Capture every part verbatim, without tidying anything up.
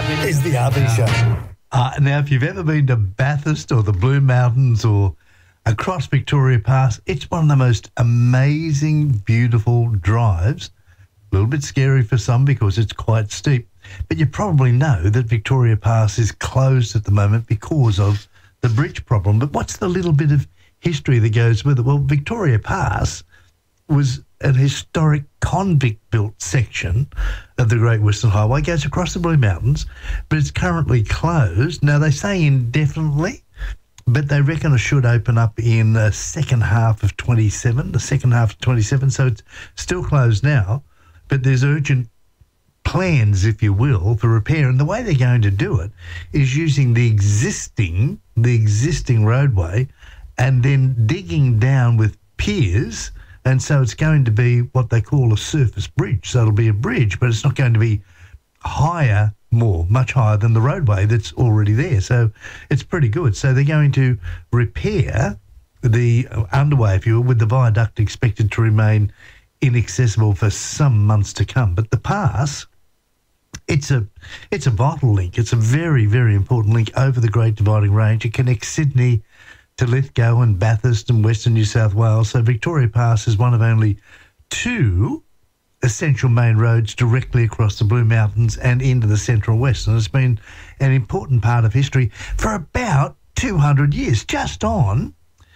is the R V Show. Uh, now, if you've ever been to Bathurst or the Blue Mountains or across Victoria Pass, it's one of the most amazing, beautiful drives. A little bit scary for some because it's quite steep. But you probably know that Victoria Pass is closed at the moment because of the bridge problem. But what's the little bit of history that goes with it? Well, Victoria Pass was an historic convict-built section of the Great Western Highway. It goes across the Blue Mountains, but it's currently closed. Now, they say indefinitely, but they reckon it should open up in the second half of twenty-seven, the second half of twenty-seven, so it's still closed now, but there's urgent plans, if you will, for repair. And the way they're going to do it is using the existing, the existing roadway and then digging down with piers. And so it's going to be what they call a surface bridge. So it'll be a bridge, but it's not going to be higher, more, much higher than the roadway that's already there. So it's pretty good. So they're going to repair the underway, if you will, with the viaduct expected to remain inaccessible for some months to come. But the pass, it's a it's a vital link. It's a very, very important link over the Great Dividing Range. It connects Sydney to Lithgow and Bathurst and Western New South Wales. So Victoria Pass is one of only two essential main roads directly across the Blue Mountains and into the Central West. And it's been an important part of history for about two hundred years, just on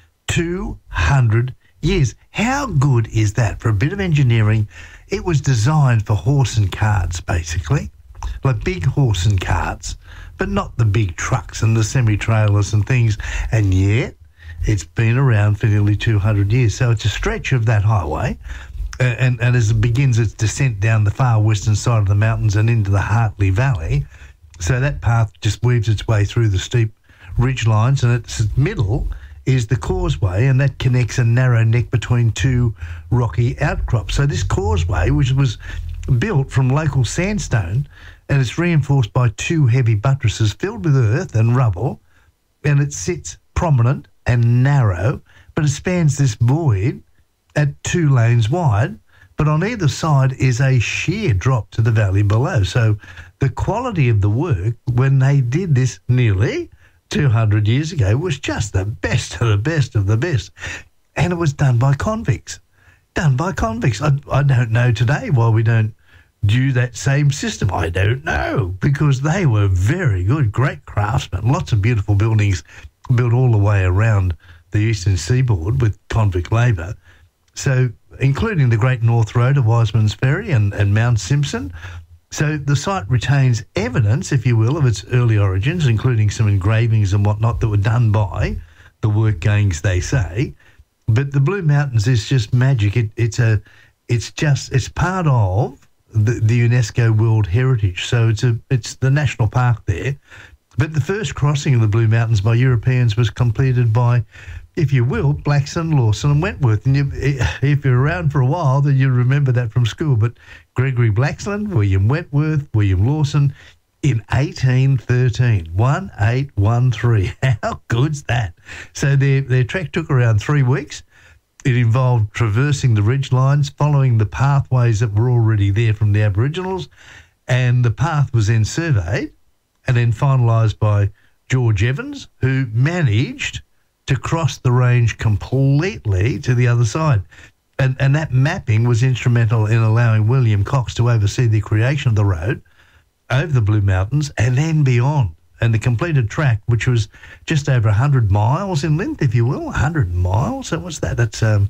two hundred years. How good is that for a bit of engineering? It was designed for horse and carts, basically, like big horse and carts, but not the big trucks and the semi-trailers and things. And yet it's been around for nearly two hundred years. So it's a stretch of that highway. Uh, and, and as it begins its descent down the far western side of the mountains and into the Hartley Valley, so that path just weaves its way through the steep ridge lines, and its middle is the causeway, and that connects a narrow neck between two rocky outcrops. So this causeway, which was built from local sandstone, and it's reinforced by two heavy buttresses filled with earth and rubble, and it sits prominent and narrow, but it spans this void at two lanes wide, but on either side is a sheer drop to the valley below. So the quality of the work when they did this nearly two hundred years ago was just the best of the best of the best. And it was done by convicts. Done by convicts. I, I don't know today why we don't do that same system. I don't know, because they were very good, great craftsmen. Lots of beautiful buildings built all the way around the eastern seaboard with convict labour. So including the Great North Road of Wiseman's Ferry and, and Mount Simpson. So the site retains evidence, if you will, of its early origins, including some engravings and whatnot that were done by the work gangs, they say. But the Blue Mountains is just magic. It, it's a, it's just, it's part of the, the UNESCO World Heritage. So it's a, it's the national park there. But the first crossing of the Blue Mountains by Europeans was completed by, if you will, Blackson, Lawson and Wentworth. And you, if you're around for a while, then you'll remember that from school. But Gregory Blackson, William Wentworth, William Lawson in eighteen thirteen, eighteen thirteen. How good's that? So their, their trek took around three weeks. It involved traversing the ridge lines, following the pathways that were already there from the Aboriginals, and the path was then surveyed and then finalised by George Evans, who managed to cross the range completely to the other side. And, and that mapping was instrumental in allowing William Cox to oversee the creation of the road over the Blue Mountains and then beyond. And the completed track, which was just over one hundred miles in length, if you will, one hundred miles. So what's that? That's um,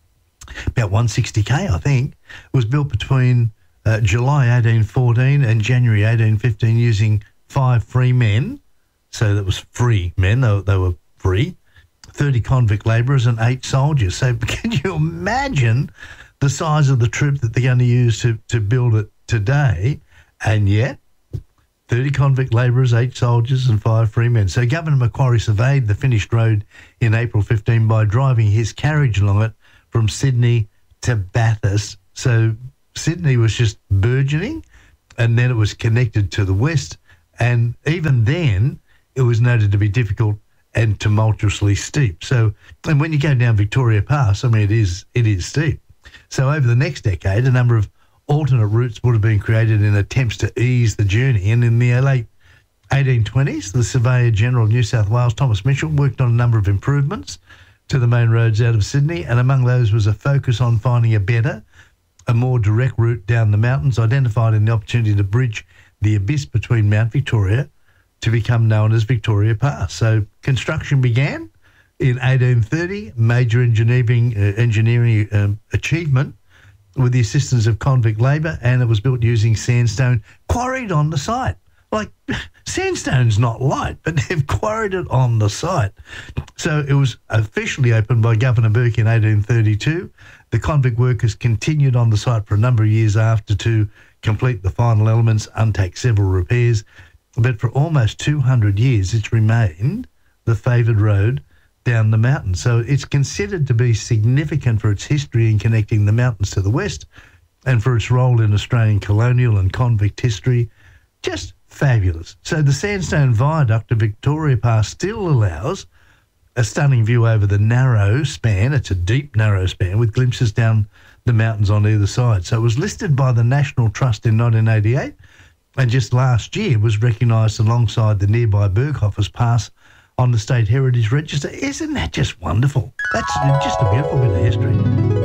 about one hundred sixty K, I think, was built between uh, July eighteen fourteen and January eighteen fifteen using five free men. So that was free men. They, they were free. thirty convict labourers and eight soldiers. So can you imagine the size of the troop that they're going to use to, to build it today? And yet, thirty convict labourers, eight soldiers and five free men. So Governor Macquarie surveyed the finished road in April fifteen by driving his carriage along it from Sydney to Bathurst. So Sydney was just burgeoning, and then it was connected to the west. And even then, it was noted to be difficult and tumultuously steep. So, and when you go down Victoria Pass, I mean, it is it is steep. So over the next decade, a number of alternate routes would have been created in attempts to ease the journey. And in the late eighteen twenties, the Surveyor General of New South Wales, Thomas Mitchell, worked on a number of improvements to the main roads out of Sydney, and among those was a focus on finding a better, a more direct route down the mountains, identified in the opportunity to bridge the abyss between Mount Victoria to become known as Victoria Pass. So construction began in eighteen thirty, major engineering, uh, engineering um, achievement with the assistance of convict labour, and it was built using sandstone quarried on the site. Like, sandstone's not light, but they've quarried it on the site. So it was officially opened by Governor Burke in eighteen thirty-two. The convict workers continued on the site for a number of years after to complete the final elements, undertake several repairs. But for almost two hundred years, it's remained the favoured road down the mountain. So it's considered to be significant for its history in connecting the mountains to the west and for its role in Australian colonial and convict history. Just fabulous. So the sandstone viaduct to Victoria Pass still allows a stunning view over the narrow span. It's a deep, narrow span with glimpses down the mountains on either side. So it was listed by the National Trust in nineteen eighty-eight and just last year was recognised alongside the nearby Berghoffers Pass on the State Heritage Register. Isn't that just wonderful? That's just a beautiful bit of history.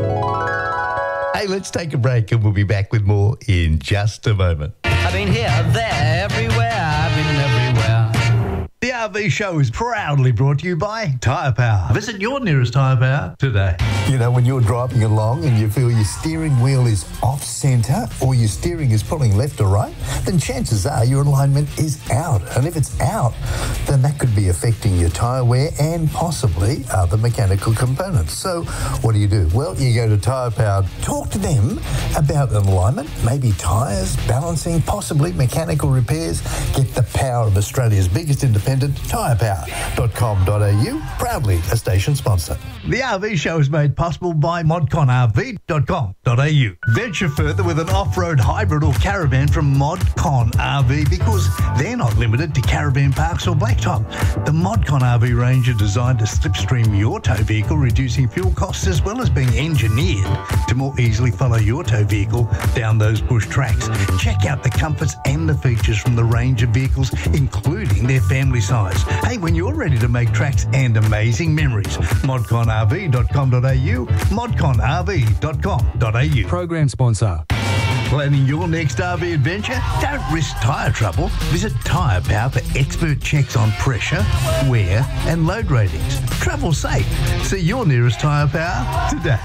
Hey, let's take a break and we'll be back with more in just a moment. I've been here, there, everywhere. I've been everywhere. The R V Show is proudly brought to you by Tyre Power. Visit your nearest Tyre Power today. You know, when you're driving along and you feel your steering wheel is off centre or your steering is pulling left or right, then chances are your alignment is out. And if it's out, then that could be affecting your tyre wear and possibly other mechanical components. So what do you do? Well, you go to Tyre Power, talk to them about an alignment, maybe tyres, balancing, possibly mechanical repairs. Get the power of Australia's biggest independent, tyre power dot com dot a u, proudly a station sponsor. The R V Show is made possible by modcon r v dot com dot a u. Venture further with an off-road hybrid or caravan from Modcon R V because they're not limited to caravan parks or blacktop. The Modcon R V range are designed to slipstream your tow vehicle, reducing fuel costs as well as being engineered to more easily follow your tow vehicle down those bush tracks. Check out the comforts and the features from the range of vehicles, including their family size. Hey, when you're ready to make tracks and amazing memories, modcon r v dot com dot a u, modcon r v dot com dot a u. Program sponsor. Planning your next R V adventure? Don't risk tyre trouble. Visit Tyre Power for expert checks on pressure, wear and load ratings. Travel safe. See your nearest Tyre Power today.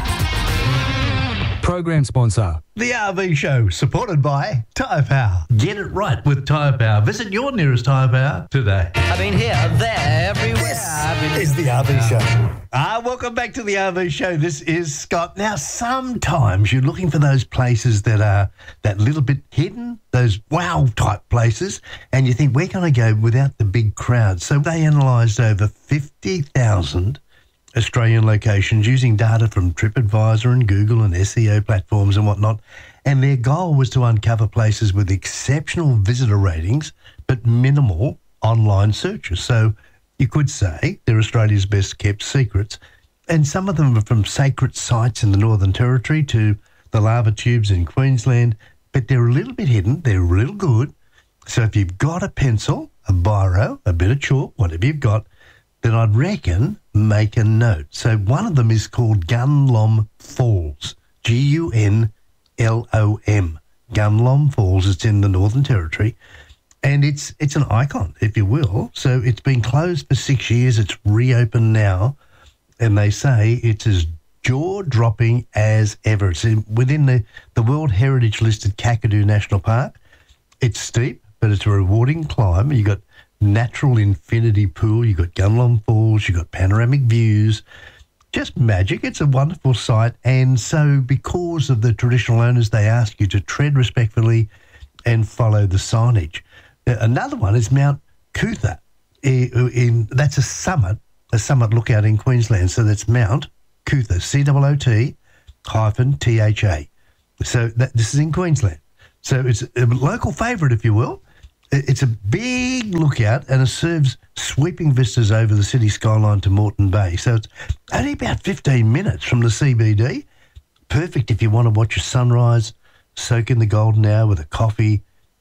Program sponsor. The R V Show, supported by Tyre Power. Get it right with Tyre Power. Visit your nearest Tyre Power today. I've been here, there, everywhere. I've been Is the R V Show. Ah, welcome back to the R V Show. This is Scott. Now, sometimes you're looking for those places that are that little bit hidden, those wow type places, and you think, we're going to go without the big crowd. So they analysed over fifty thousand Australian locations using data from TripAdvisor and Google and S E O platforms and whatnot. And their goal was to uncover places with exceptional visitor ratings but minimal online searches. So you could say they're Australia's best kept secrets. And some of them are from sacred sites in the Northern Territory to the lava tubes in Queensland, but they're a little bit hidden. They're a little good. So if you've got a pencil, a biro, a bit of chalk, whatever you've got, then I'd reckon make a note. So one of them is called Gunlom Falls, G U N L O M. Gunlom Falls. It's in the Northern Territory. And it's it's an icon, if you will. So it's been closed for six years. It's reopened now. And they say it's as jaw-dropping as ever. It's in, within the, the World Heritage listed Kakadu National Park. It's steep, but it's a rewarding climb. You've got natural infinity pool. You've got Gunlom Falls. You've got panoramic views. Just magic. It's a wonderful site. And so because of the traditional owners, they ask you to tread respectfully and follow the signage. Another one is Mount Cootha. In, in, that's a summit, a summit lookout in Queensland. So that's Mount Cootha, C O O T hyphen T H A. So that, this is in Queensland. So it's a local favourite, if you will. It's a big lookout and it serves sweeping vistas over the city skyline to Moreton Bay. So it's only about fifteen minutes from the C B D. Perfect if you want to watch a sunrise, soak in the golden hour with a coffee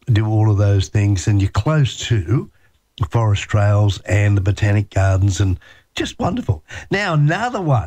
do all of those things, and you're close to forest trails and the botanic gardens, and just wonderful. Now, another one,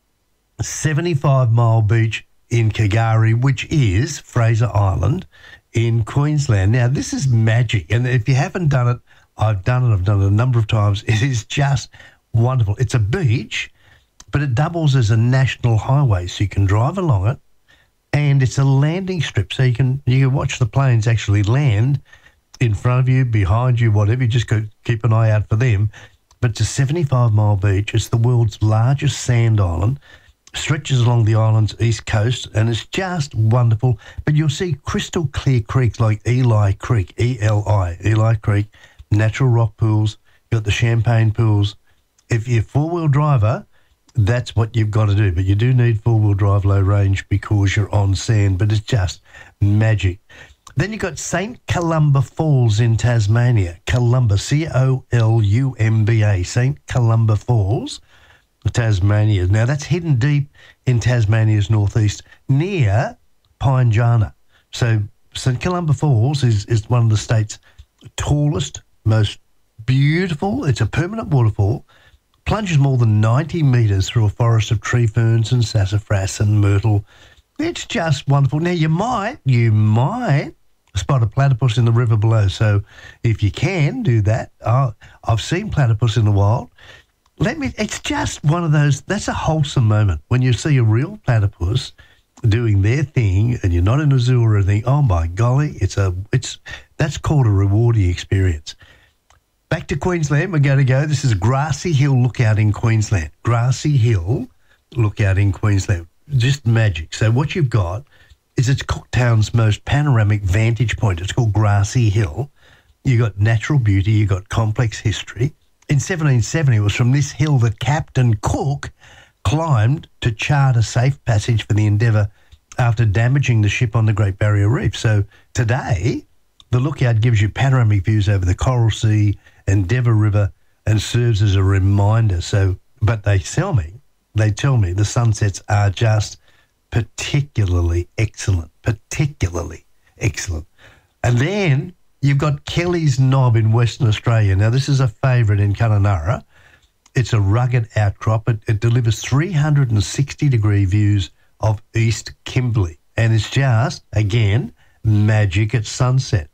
seventy-five mile beach in Kagari, which is Fraser Island in Queensland. Now, this is magic, and if you haven't done it, I've done it. I've done it a number of times. It is just wonderful. It's a beach, but it doubles as a national highway, so you can drive along it, and it's a landing strip, so you can you can watch the planes actually land in front of you, behind you, whatever. You just go keep an eye out for them. But it's a seventy-five mile beach. It's the world's largest sand island, stretches along the island's east coast, and it's just wonderful. But you'll see crystal clear creeks like Eli Creek, E L I, Eli Creek, natural rock pools. You've got the champagne pools. If you're a four-wheel driver, that's what you've got to do. But you do need four-wheel drive low range because you're on sand, but it's just magic. Then you've got Saint Columba Falls in Tasmania. Columba, C O L U M B A, Saint Columba Falls, Tasmania. Now, that's hidden deep in Tasmania's northeast near Pinejana. So Saint Columba Falls is, is one of the state's tallest, most beautiful. It's a permanent waterfall, plunges more than ninety metres through a forest of tree ferns and sassafras and myrtle. It's just wonderful. Now, you might, you might spot a platypus in the river below. So if you can do that, uh, I've seen platypus in the wild. Let me, it's just one of those, that's a wholesome moment when you see a real platypus doing their thing and you're not in a zoo or anything. Oh my golly, it's a, it's, that's called a rewarding experience. Back to Queensland, we're going to go. This is Grassy Hill Lookout in Queensland. Grassy Hill Lookout in Queensland. Just magic. So what you've got is it's Cooktown's most panoramic vantage point. It's called Grassy Hill. You've got natural beauty. You've got complex history. In seventeen seventy, it was from this hill that Captain Cook climbed to chart a safe passage for the Endeavour after damaging the ship on the Great Barrier Reef. So today, the lookout gives you panoramic views over the Coral Sea, Endeavour River, and serves as a reminder. So, but they tell me, they tell me the sunsets are just particularly excellent, particularly excellent. And then you've got Kelly's Knob in Western Australia. Now, this is a favourite in Kununurra. It's a rugged outcrop. It, it delivers three hundred sixty degree views of East Kimberley. And it's just, again, magic at sunset.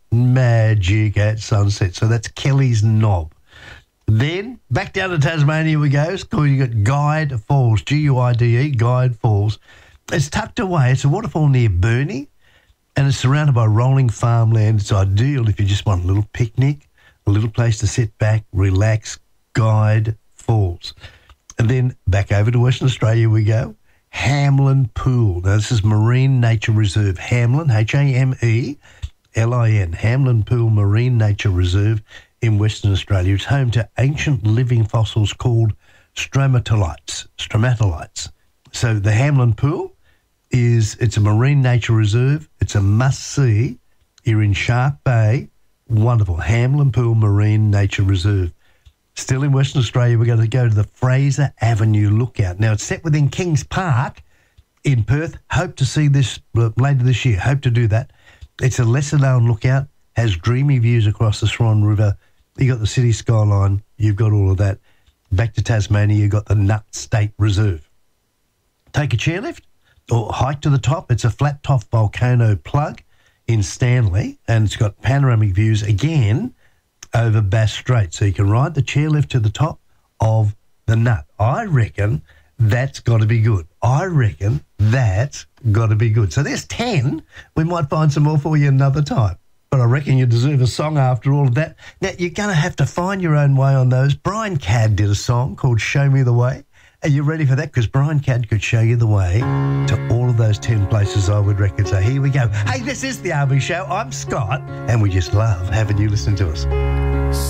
Magic at sunset. So that's Kelly's Knob. Then, back down to Tasmania we go. It's called, you got Guide Falls, G U I D E, Guide Falls. It's tucked away. It's a waterfall near Burnie, and it's surrounded by rolling farmland. It's ideal if you just want a little picnic, a little place to sit back, relax. Guide Falls. And then back over to Western Australia we go. Hamlin Pool. Now, this is Marine Nature Reserve. Hamlin, H A M E L I N, Hamlin Pool Marine Nature Reserve in Western Australia. It's home to ancient living fossils called stromatolites. Stromatolites. So the Hamlin Pool is, it's a marine nature reserve. It's a must-see. You're in Shark Bay. Wonderful. Hamlin Pool Marine Nature Reserve. Still in Western Australia, we're going to go to the Fraser Avenue Lookout. Now, it's set within Kings Park in Perth. Hope to see this later this year. Hope to do that. It's a lesser-known lookout, has dreamy views across the Swan River. You've got the city skyline. You've got all of that. Back to Tasmania, you've got the Nut State Reserve. Take a chairlift or hike to the top. It's a flat-top volcano plug in Stanley, and it's got panoramic views, again, over Bass Strait. So you can ride the chairlift to the top of the Nut. I reckon that's got to be good. I reckon that's got to be good. So there's ten. We might find some more for you another time. But I reckon you deserve a song after all of that. Now, you're going to have to find your own way on those. Brian Cadd did a song called Show Me the Way. Are you ready for that? Because Brian Cadd could show you the way to all of those ten places, I would reckon. So here we go. Hey, this is The R B Show. I'm Scott, and we just love having you listen to us.